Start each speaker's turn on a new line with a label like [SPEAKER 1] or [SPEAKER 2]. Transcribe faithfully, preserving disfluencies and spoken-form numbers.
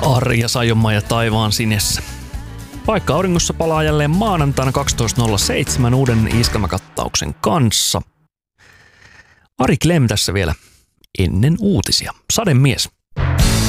[SPEAKER 1] Arja Saijonmaa ja taivaan sinessä. Paikka auringossa palaa jälleen maanantaina kaksitoista nolla seitsemän uuden iskelmäkattauksen kanssa. Ari Klem tässä vielä ennen uutisia. Sademies.